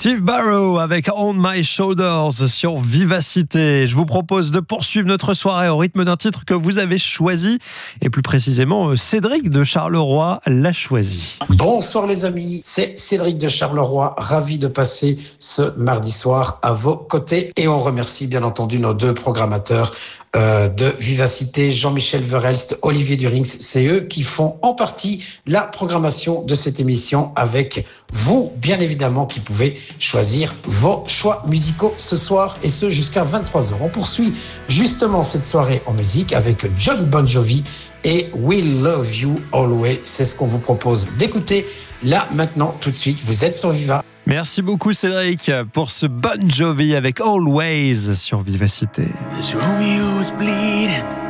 Steve Barrow avec On My Shoulders sur Vivacité. Je vous propose de poursuivre notre soirée au rythme d'un titre que vous avez choisi, et plus précisément Cédric de Charleroi l'a choisi. Bonsoir les amis, c'est Cédric de Charleroi, ravi de passer ce mardi soir à vos côtés, et on remercie bien entendu nos deux programmateurs de Vivacité, Jean-Michel Verhelst, Olivier Durings. C'est eux qui font en partie la programmation de cette émission, avec vous, bien évidemment, qui pouvez choisir vos choix musicaux ce soir, et ce jusqu'à 23h. On poursuit justement cette soirée en musique avec John Bon Jovi et We'll Love You Always. C'est ce qu'on vous propose d'écouter là, maintenant, tout de suite. Vous êtes sur Viva. Merci beaucoup Cédric pour ce Bon Jovi avec Always sur Vivacité. This Romeo is bleeding.